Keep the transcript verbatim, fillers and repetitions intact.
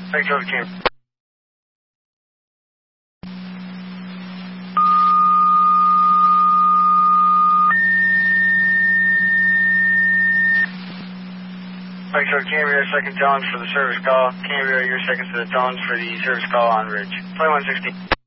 Thanks over team. Thanks over Cambria, second tones for the service call. Cambria, your second to the tones for the service call on Ridge. twenty-one sixteen.